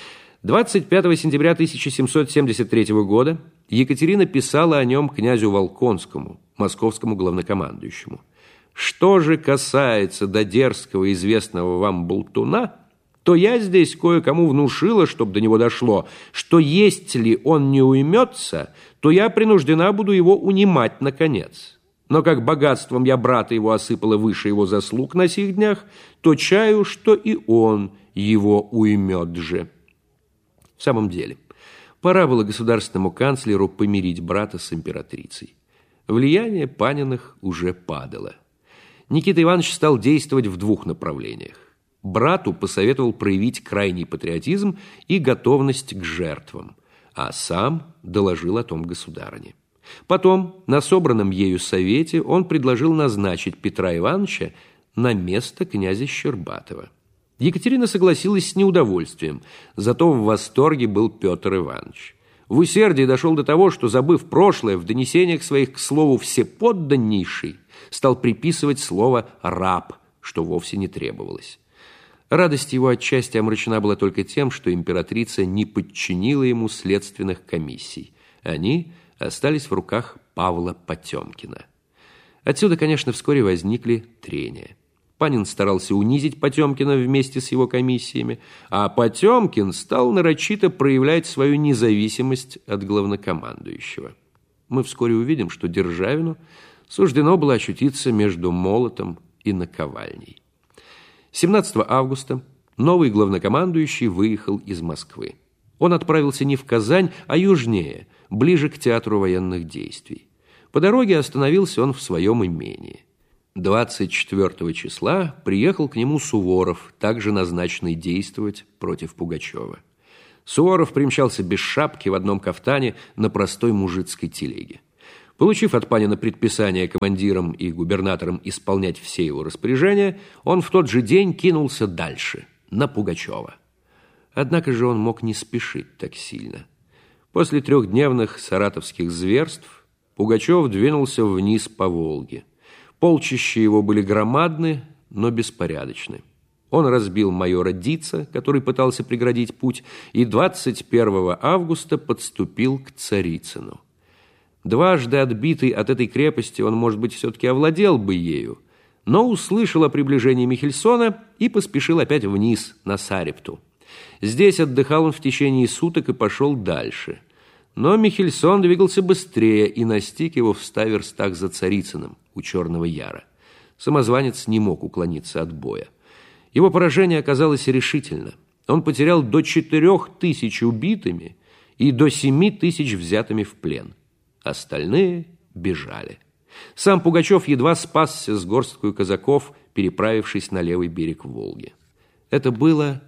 25 сентября 1773 года Екатерина писала о нем князю Волконскому, московскому главнокомандующему. «Что же касается до дерзкого известного вам болтуна, то я здесь кое-кому внушила, чтоб до него дошло, что если он не уймется, то я принуждена буду его унимать наконец. Но как богатством я брата его осыпала выше его заслуг на сих днях, то чаю, что и он его уймет же». В самом деле, пора было государственному канцлеру помирить брата с императрицей. Влияние Паниных уже падало. Никита Иванович стал действовать в 2 направлениях. Брату посоветовал проявить крайний патриотизм и готовность к жертвам, а сам доложил о том государыне. Потом, на собранном ею совете, он предложил назначить Петра Ивановича на место князя Щербатова. Екатерина согласилась с неудовольствием, зато в восторге был Петр Иванович. В усердии дошел до того, что, забыв прошлое, в донесениях своих к слову «всеподданнейший» стал приписывать слово «раб», что вовсе не требовалось. Радость его отчасти омрачена была только тем, что императрица не подчинила ему следственных комиссий. Они остались в руках Павла Потемкина. Отсюда, конечно, вскоре возникли трения. Панин старался унизить Потемкина вместе с его комиссиями, а Потемкин стал нарочито проявлять свою независимость от главнокомандующего. Мы вскоре увидим, что Державину суждено было очутиться между молотом и наковальней. 17 августа новый главнокомандующий выехал из Москвы. Он отправился не в Казань, а южнее, ближе к театру военных действий. По дороге остановился он в своем имении. 24 числа приехал к нему Суворов, также назначенный действовать против Пугачева. Суворов примчался без шапки в одном кафтане на простой мужицкой телеге. Получив от Панина предписание командирам и губернаторам исполнять все его распоряжения, он в тот же день кинулся дальше, на Пугачева. Однако же он мог не спешить так сильно. После трехдневных саратовских зверств Пугачев двинулся вниз по Волге. Полчища его были громадны, но беспорядочны. Он разбил майора Дица, который пытался преградить путь, и 21 августа подступил к Царицыну. Дважды отбитый от этой крепости, он, может быть, все-таки овладел бы ею, но услышал о приближении Михельсона и поспешил опять вниз, на Сарепту. Здесь отдыхал он в течение суток и пошел дальше. Но Михельсон двигался быстрее и настиг его в 100 верстах за Царицыным, у Черного Яра. Самозванец не мог уклониться от боя. Его поражение оказалось решительно. Он потерял до 4000 убитыми и до 7000 взятыми в плен. Остальные бежали. Сам Пугачев едва спасся с горсткою казаков, переправившись на левый берег Волги. Это было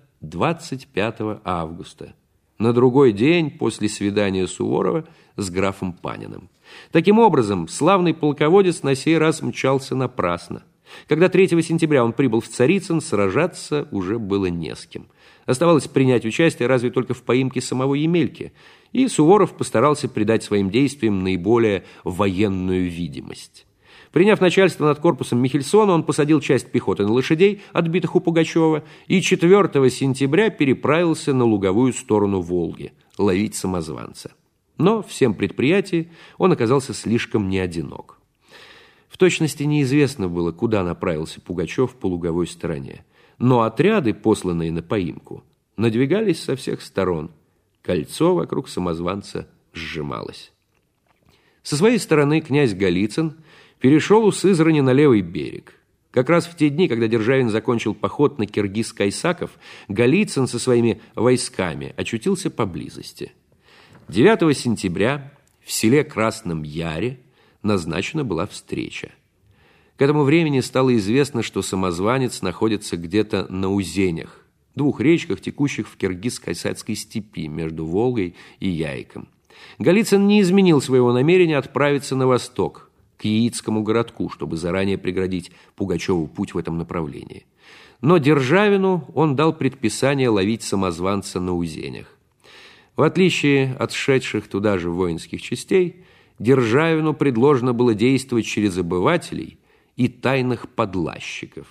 25 августа, на другой день после свидания Суворова с графом Паниным. Таким образом, славный полководец на сей раз мчался напрасно. Когда 3 сентября он прибыл в Царицын, сражаться уже было не с кем. Оставалось принять участие разве только в поимке самого Емельки, и Суворов постарался придать своим действиям наиболее военную видимость. Приняв начальство над корпусом Михельсона, он посадил часть пехоты на лошадей, отбитых у Пугачева, и 4 сентября переправился на луговую сторону Волги ловить самозванца. Но в всем предприятии он оказался слишком неодинок. В точности неизвестно было, куда направился Пугачев по луговой стороне, но отряды, посланные на поимку, надвигались со всех сторон. Кольцо вокруг самозванца сжималось. Со своей стороны князь Голицын перешел у Сызрани на левый берег. Как раз в те дни, когда Державин закончил поход на Киргиз-Кайсаков, Голицын со своими войсками очутился поблизости. 9 сентября в селе Красном Яре назначена была встреча. К этому времени стало известно, что самозванец находится где-то на Узенях, 2 речках, текущих в Киргиз-Кайсакской степи между Волгой и Яйком. Голицын не изменил своего намерения отправиться на восток, к Яицкому городку, чтобы заранее преградить Пугачеву путь в этом направлении. Но Державину он дал предписание ловить самозванца на Узенях. В отличие от шедших туда же воинских частей, Державину предложено было действовать через обывателей и тайных подлазчиков.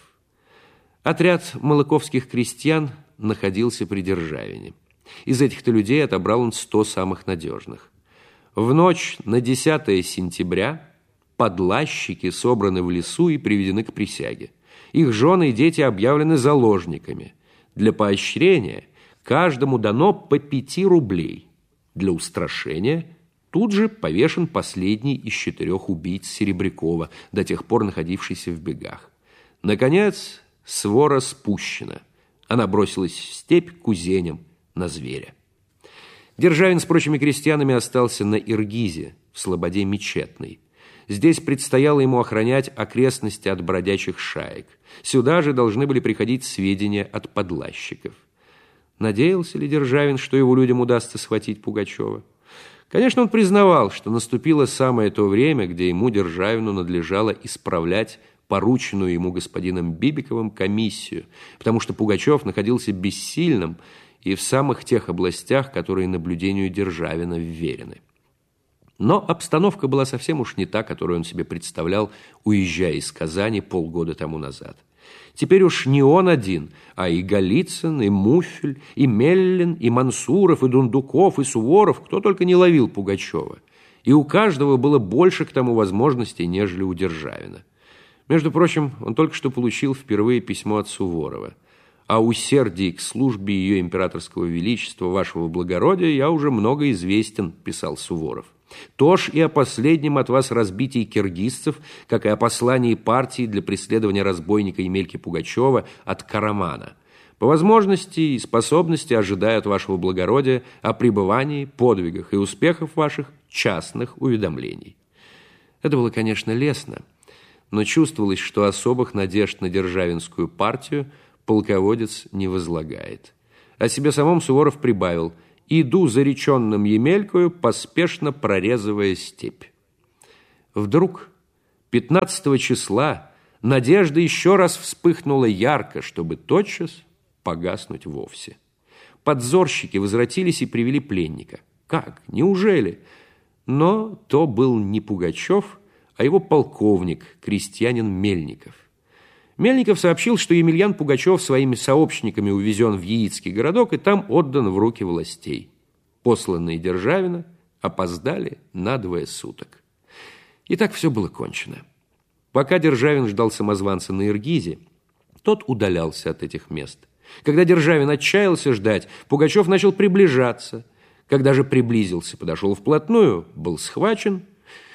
Отряд молыковских крестьян находился при Державине. Из этих-то людей отобрал он 100 самых надежных. В ночь на 10 сентября подлазчики собраны в лесу и приведены к присяге. Их жены и дети объявлены заложниками. Для поощрения каждому дано по 5 рублей. Для устрашения тут же повешен последний из 4 убийц Серебрякова, до тех пор находившийся в бегах. Наконец, свора спущена. Она бросилась в степь к Узеням, на зверя. Державин с прочими крестьянами остался на Иргизе, в слободе Мечетной. Здесь предстояло ему охранять окрестности от бродячих шаек. Сюда же должны были приходить сведения от подлазчиков. Надеялся ли Державин, что его людям удастся схватить Пугачева? Конечно, он признавал, что наступило самое то время, где ему, Державину, надлежало исправлять порученную ему господином Бибиковым комиссию, потому что Пугачев находился бессильным и в самых тех областях, которые наблюдению Державина вверены. Но обстановка была совсем уж не та, которую он себе представлял, уезжая из Казани полгода тому назад. Теперь уж не он один, а и Голицын, и Муфель, и Меллин, и Мансуров, и Дундуков, и Суворов, кто только не ловил Пугачева. И у каждого было больше к тому возможностей, нежели у Державина. Между прочим, он только что получил впервые письмо от Суворова. «О усердии к службе ее императорского величества, вашего благородия, я уже много известен», – писал Суворов. «То ж и о последнем от вас разбитии киргизцев, как и о послании партии для преследования разбойника Емельки Пугачева от Карамана. По возможности и способности ожидаю от вашего благородия о пребывании, подвигах и успехах ваших частных уведомлений». Это было, конечно, лестно, но чувствовалось, что особых надежд на державинскую партию полководец не возлагает. О себе самом Суворов прибавил: «Иду зареченным Емелькою, поспешно прорезывая степь». Вдруг 15 числа надежда еще раз вспыхнула ярко, чтобы тотчас погаснуть вовсе. Подзорщики возвратились и привели пленника. Как? Неужели? Но то был не Пугачев, а его полковник, крестьянин Мельников. Мельников сообщил, что Емельян Пугачев своими сообщниками увезен в Яицкий городок и там отдан в руки властей. Посланные Державина опоздали на 2 суток. И так все было кончено. Пока Державин ждал самозванца на Иргизе, тот удалялся от этих мест. Когда Державин отчаялся ждать, Пугачев начал приближаться. Когда же приблизился, подошел вплотную, был схвачен,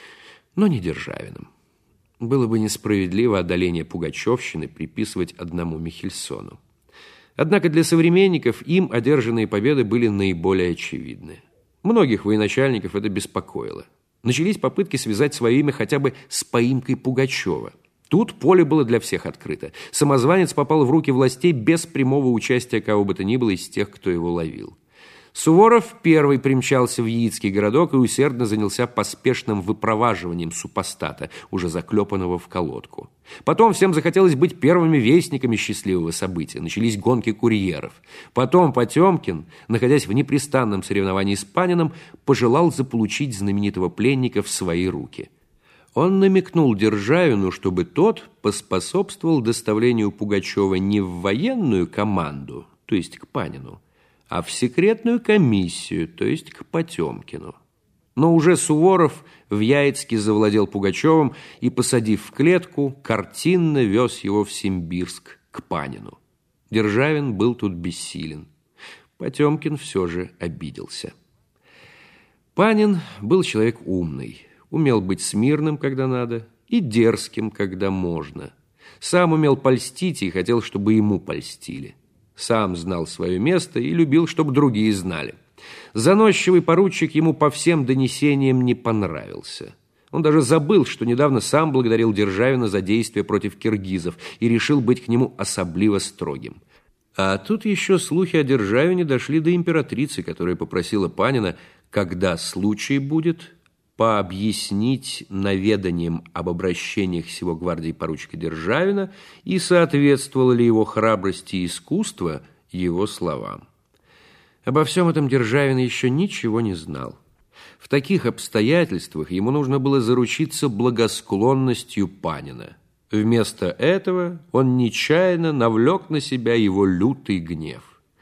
но не Державиным. Было бы несправедливо одоление пугачевщины приписывать одному Михельсону. Однако для современников им одержанные победы были наиболее очевидны. Многих военачальников это беспокоило. Начались попытки связать свое имя хотя бы с поимкой Пугачева. Тут поле было для всех открыто. Самозванец попал в руки властей без прямого участия кого бы то ни было из тех, кто его ловил. Суворов первый примчался в Яицкий городок и усердно занялся поспешным выпроваживанием супостата, уже заклепанного в колодку. Потом всем захотелось быть первыми вестниками счастливого события. Начались гонки курьеров. Потом Потемкин, находясь в непрестанном соревновании с Паниным, пожелал заполучить знаменитого пленника в свои руки. Он намекнул Державину, чтобы тот поспособствовал доставлению Пугачева не в военную команду, то есть к Панину, а в секретную комиссию, то есть к Потемкину. Но уже Суворов в Яицке завладел Пугачевым и, посадив в клетку, картинно вез его в Симбирск к Панину. Державин был тут бессилен. Потемкин все же обиделся. Панин был человек умный, умел быть смирным, когда надо, и дерзким, когда можно. Сам умел польстить и хотел, чтобы ему польстили. Сам знал свое место и любил, чтобы другие знали. Заносчивый поручик ему по всем донесениям не понравился. Он даже забыл, что недавно сам благодарил Державина за действия против киргизов и решил быть к нему особливо строгим. А тут еще слухи о Державине дошли до императрицы, которая попросила Панина, когда случай будет, пообъяснить наведанием об обращениях сего гвардии поручика Державина и соответствовало ли его храбрости и искусство его словам. Обо всем этом Державин еще ничего не знал. В таких обстоятельствах ему нужно было заручиться благосклонностью Панина. Вместо этого он нечаянно навлек на себя его лютый гнев.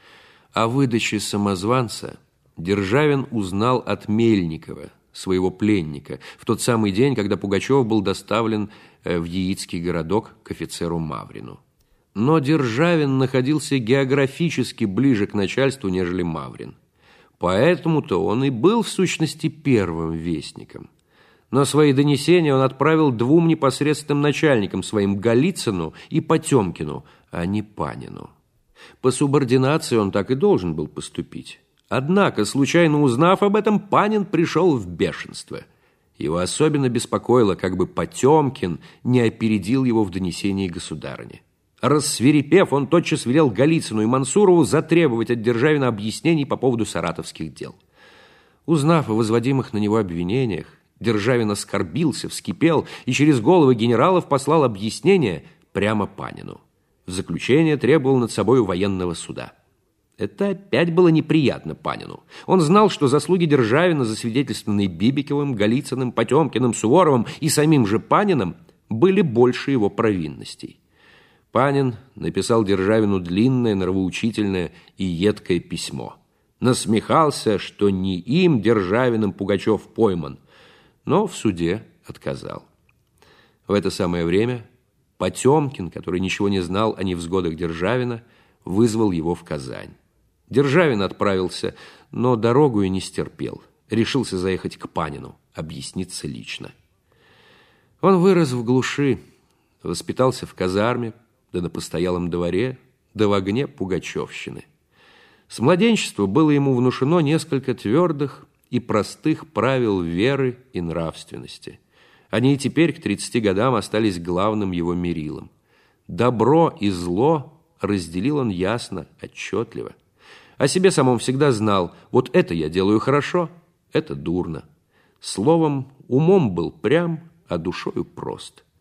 О выдаче самозванца Державин узнал от Мельникова, своего пленника, в тот самый день, когда Пугачев был доставлен в Яицкий городок к офицеру Маврину. Но Державин находился географически ближе к начальству, нежели Маврин. Поэтому-то он и был, в сущности, первым вестником. Но свои донесения он отправил 2 непосредственным начальникам, своим Голицыну и Потемкину, а не Панину. По субординации он так и должен был поступить. Однако, случайно узнав об этом, Панин пришел в бешенство. Его особенно беспокоило, как бы Потемкин не опередил его в донесении государыне. Рассвирепев, он тотчас велел Голицыну и Мансурову затребовать от Державина объяснений по поводу саратовских дел. Узнав о возводимых на него обвинениях, Державин оскорбился, вскипел и через головы генералов послал объяснение прямо Панину. В заключение требовал над собою военного суда. Это опять было неприятно Панину. Он знал, что заслуги Державина, засвидетельствованные Бибиковым, Голицыным, Потемкиным, Суворовым и самим же Паниным, были больше его провинностей. Панин написал Державину длинное, нравоучительное и едкое письмо. Насмехался, что не им, Державиным, Пугачев пойман, но в суде отказал. В это самое время Потемкин, который ничего не знал о невзгодах Державина, вызвал его в Казань. Державин отправился, но дорогу и не стерпел. Решился заехать к Панину, объясниться лично. Он вырос в глуши, воспитался в казарме, да на постоялом дворе, да в огне пугачевщины. С младенчества было ему внушено несколько твердых и простых правил веры и нравственности. Они и теперь к 30 годам остались главным его мерилом. Добро и зло разделил он ясно, отчетливо. О себе самом всегда знал: вот это я делаю хорошо, это дурно. Словом, умом был прям, а душою прост.